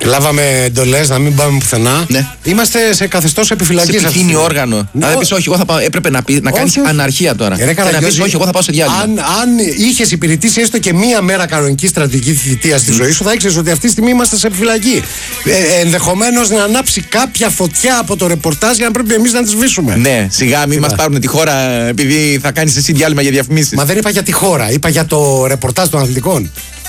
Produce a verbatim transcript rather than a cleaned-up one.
Λάβαμε εντολές να μην πάμε πουθενά. Ναι. Είμαστε σε καθεστώς επιφυλακής. Σε πυθύνιο όργανο. Ναι. Αν δεν πεις όχι, εγώ θα πάω. Έπρεπε να, πει, να κάνεις αναρχία τώρα. Ρε, και να πεις όχι, εγώ θα πάω σε διάλειμμα. Αν, αν είχες υπηρετήσει έστω και μία μέρα κανονική στρατηγική θητεία στη ζωή σου, θα ήξερες ότι αυτή τη στιγμή είμαστε σε επιφυλακή. Ε, ενδεχομένως να ανάψει κάποια φωτιά από το ρεπορτάζ για να πρέπει εμείς να τη σβήσουμε. Ναι, σιγά μην μας πάρουν τη χώρα επειδή θα κάνεις εσύ διάλειμμα για διαφημίσεις. Μα δεν είπα για τη χώρα, είπα για το ρεπορτάζ των αθλητικών.